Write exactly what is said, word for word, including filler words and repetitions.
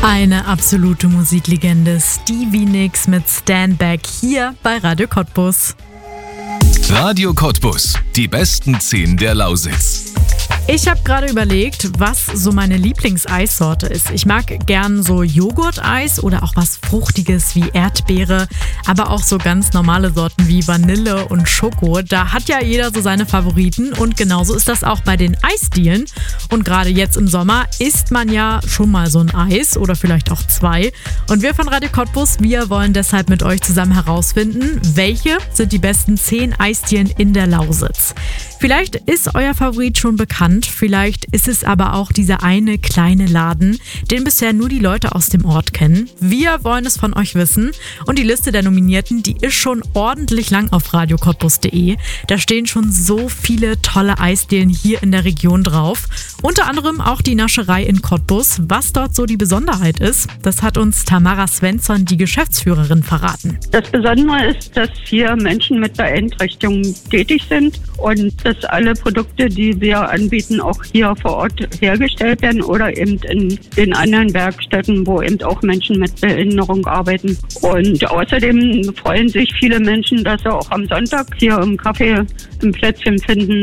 Eine absolute Musiklegende, Stevie Nicks mit Stand Back hier bei Radio Cottbus. Radio Cottbus, die besten zehn der Lausitz. Ich habe gerade überlegt, was so meine Lieblingseissorte ist. Ich mag gern so Joghurteis oder auch was Fruchtiges wie Erdbeere, aber auch so ganz normale Sorten wie Vanille und Schoko. Da hat ja jeder so seine Favoriten und genauso ist das auch bei den Eisdielen. Und gerade jetzt im Sommer isst man ja schon mal so ein Eis oder vielleicht auch zwei. Und wir von Radio Cottbus, wir wollen deshalb mit euch zusammen herausfinden, welche sind die besten zehn Eisdielen in der Lausitz. Vielleicht ist euer Favorit schon bekannt, vielleicht ist es aber auch dieser eine kleine Laden, den bisher nur die Leute aus dem Ort kennen. Wir wollen es von euch wissen und die Liste der Nominierten, die ist schon ordentlich lang auf radio cottbus punkt de. Da stehen schon so viele tolle Eisdielen hier in der Region drauf. Unter anderem auch die Nascherei in Cottbus. Was dort so die Besonderheit ist, das hat uns Tamara Svensson, die Geschäftsführerin, verraten. Das Besondere ist, dass hier Menschen mit Beeinträchtigungen tätig sind und dass alle Produkte, die wir anbieten, auch hier vor Ort hergestellt werden oder eben in den anderen Werkstätten, wo eben auch Menschen mit Behinderung arbeiten. Und außerdem freuen sich viele Menschen, dass sie auch am Sonntag hier im Café ein Plätzchen finden.